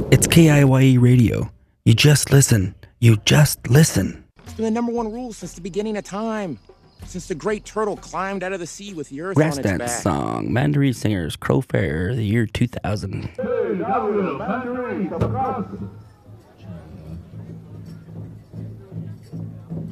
It's KIYE Radio. You just listen. You just listen. It's been the number one rule since the beginning of time. Since the great turtle climbed out of the sea with the earth on its Grass back. Dance song, Mandarin Singers, Crow Fair, the year 2000. Hey, Gabriel, Mandarin, come across.